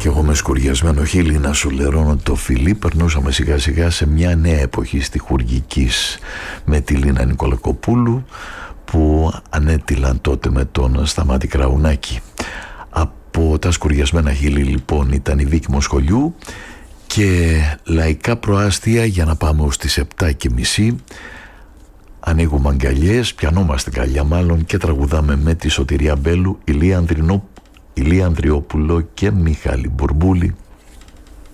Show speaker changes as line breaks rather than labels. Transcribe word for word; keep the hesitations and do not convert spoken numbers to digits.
και εγώ με σκουριασμένο χείλη να σου λερώνω το φιλί. Περνούσαμε σιγά σιγά σε μια νέα εποχή στιχουργικής με τη Λίνα Νικολακοπούλου, που ανέτειλαν τότε με τον Σταμάτη Κραουνάκη. Από τα σκουριασμένα χείλη λοιπόν ήταν η Βίκη Μοσχολιού και λαϊκά προάστια για να πάμε ως τις επτά και μισή. Ανοίγουμε αγκαλιές, πιανόμαστε αγκαλιά μάλλον και τραγουδάμε με τη Σωτηρία Μπέλου, Ηλία Ανδρινό, Ηλία Ανδριόπουλο και Μιχάλη Μπουρμπούλη.